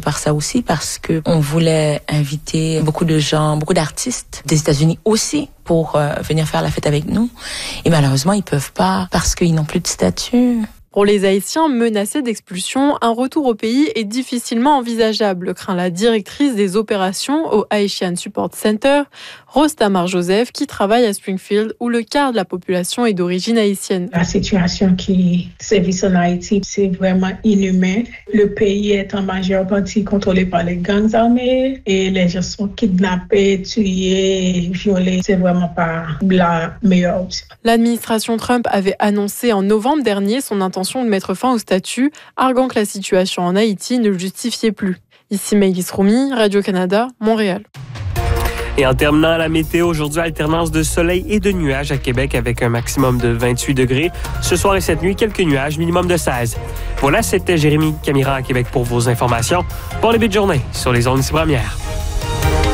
faire ça aussi parce que on voulait inviter beaucoup de gens, beaucoup d'artistes des États-Unis aussi pour venir faire la fête avec nous. Et malheureusement, ils peuvent pas parce qu'ils n'ont plus de statut. Pour les Haïtiens menacés d'expulsion, un retour au pays est difficilement envisageable, craint la directrice des opérations au Haitian Support Center, Rose Tamar-Joseph, qui travaille à Springfield, où le quart de la population est d'origine haïtienne. La situation qui sévit en Haïti, c'est vraiment inhumain. Le pays est en majeure partie contrôlé par les gangs armés et les gens sont kidnappés, tués, violés. C'est vraiment pas la meilleure option. L'administration Trump avait annoncé en novembre dernier son intention de mettre fin au statut, arguant que la situation en Haïti ne le justifiait plus. Ici Maëlys Roumi, Radio-Canada, Montréal. Et en terminant la météo, aujourd'hui, alternance de soleil et de nuages à Québec avec un maximum de 28 degrés. Ce soir et cette nuit, quelques nuages, minimum de 16. Voilà, c'était Jérémy Camira à Québec pour vos informations. Bon début de journée sur les ondes ici premières.